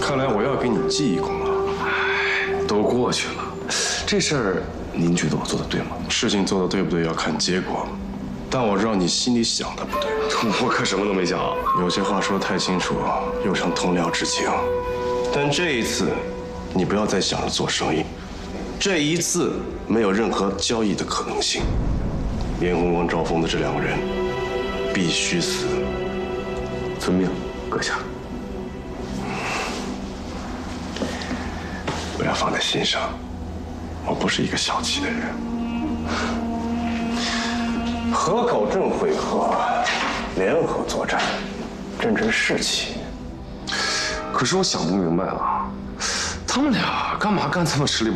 看来我要给你记一功了。 哎，都过去了，这事儿您觉得我做的对吗？ 事情做的对不对要看结果，但我知道你心里想的不对。 我可什么都没想。 有些话说得太清楚，又伤同僚之情。但这一次，你不要再想着做生意，这一次没有任何交易的可能性。连红光招风的这2个人必须死。 遵命，阁下。 不要放在心上，我不是一个小气的人。河口镇会合，联合作战，真真士气。 可是我想不明白啊，他们俩干嘛干这么吃力